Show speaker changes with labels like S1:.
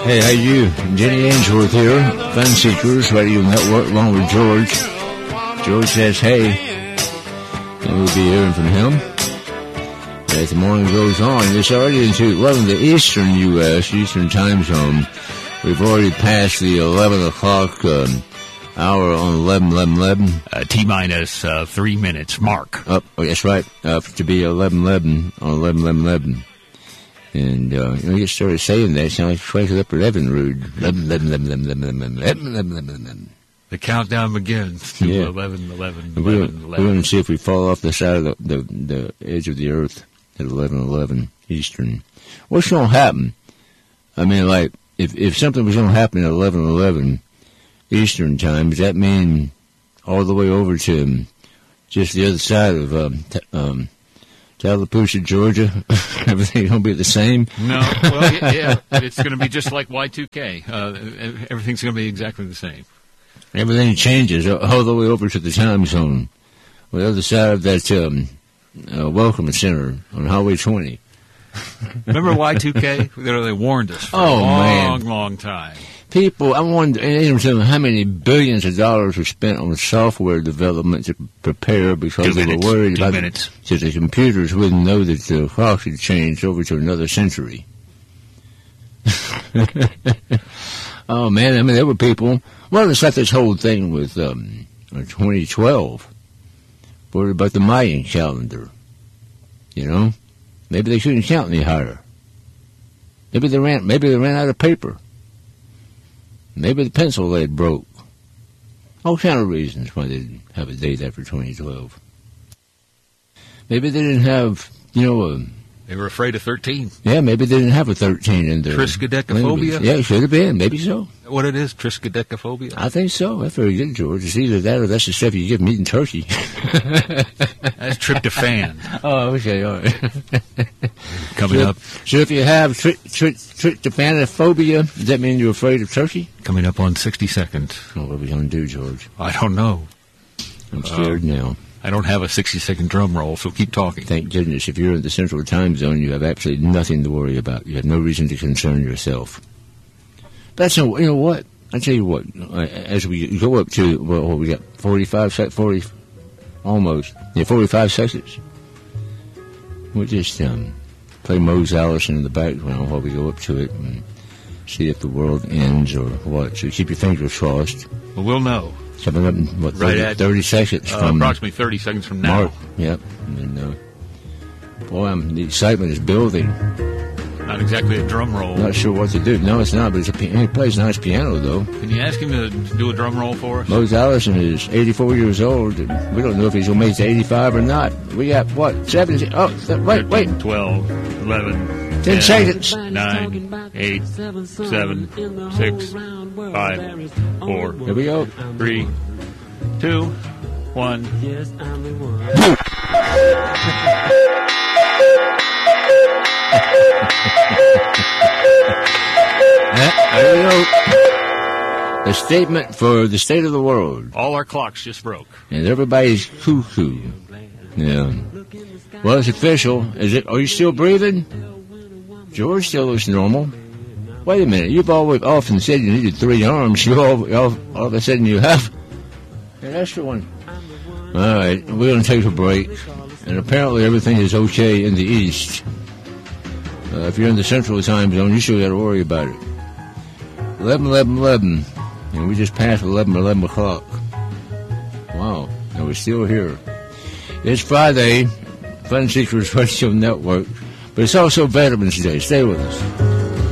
S1: Hey, how you? Jenny Ainsworth here, Fun Seekers Radio Network, along with George. George says, hey, and we'll be hearing from him as the morning goes on. It's already into 11 the Eastern U.S., Eastern time zone. We've already passed the 11 o'clock hour on 11.
S2: T-minus 3 minutes mark.
S1: Oh, that's right. To be 11 on 11. And, you get started saying that, it sounds like Frank Upper Leavenrood. 11.
S2: The countdown begins to 11.
S1: We're going to see if we fall off the side of the edge of the earth at 11 Eastern. What's going to happen? I mean, like, if something was going to happen at 11 Eastern time, does that mean all the way over to just the other side of Tallapoosa, Georgia? Everything's going to be the same?
S2: No, well, yeah, it's going to be just like Y2K. Everything's going to be exactly the same.
S1: Everything changes all the way over to the time zone. On the other side of that Welcome Center on Highway 20.
S2: Remember Y2K? They warned us for a long time.
S1: People, I wonder how many billions of dollars were spent on software development to prepare because they were worried about that the computers wouldn't know that the clocks had changed over to another century. Oh, man, I mean, there were people. Well, it's like this whole thing with 2012. Worried about the Mayan calendar. You know? Maybe they shouldn't count any higher. Maybe they ran out of paper. Maybe the pencil lead broke. All kind of reasons why they didn't have a date after 2012. Maybe they didn't have,
S2: they were afraid of 13.
S1: Yeah, maybe they didn't have a 13 in there.
S2: Triskaidekaphobia?
S1: Yeah, it should have been. Maybe so.
S2: What it is, triskaidekaphobia?
S1: I think so. That's very good, George. It's either that or that's the stuff you give them eating turkey.
S2: That's tryptophan.
S1: Oh, okay, all right.
S2: Coming up.
S1: So if you have tryptophanophobia, does that mean you're afraid of turkey?
S2: Coming up on 60 Seconds.
S1: Oh, what are we going to do, George?
S2: I don't know.
S1: I'm scared now.
S2: I don't have a 60-second drum roll, so keep talking.
S1: Thank goodness. If you're in the Central Time Zone, you have absolutely nothing to worry about. You have no reason to concern yourself. But you know what? I tell you what. As we go up to, we got 45 seconds. We'll just play Mose Allison in the background while we go up to it and see if the world ends or what. So keep your fingers crossed.
S2: Well, we'll know.
S1: Coming up in, 30 seconds from...
S2: approximately 30 seconds from now.
S1: Mark, yep. And, boy, the excitement is building.
S2: Not exactly a drum roll.
S1: Not sure what to do. No, it's not, but he plays nice piano, though.
S2: Can you ask him to do a drum roll for us?
S1: Mose Allison is 84 years old, and we don't know if he's going to make it to 85 or not. We got, 17? Oh, wait.
S2: 12, 11...
S1: 10 seconds.
S2: 9, 8, 7, 6, 5, 4.
S1: Here we go.
S2: 3, 2, 1.
S3: Yes, I'm the one.
S1: There we go. A statement for the state of the world.
S2: All our clocks just broke.
S1: And everybody's cuckoo. Yeah. Well, it's official. Are you still breathing? George still looks normal. Wait a minute. You've always often said you needed 3 arms. You all of a sudden you have an extra one. All right. We're going to take a break. And apparently everything is okay in the East. If you're in the Central Time Zone, you sure got to worry about it. 11. And we just passed 11 o'clock. Wow. And we're still here. It's Friday. Fun Seekers Radio Network. But it's also Veterans Day. Stay with us.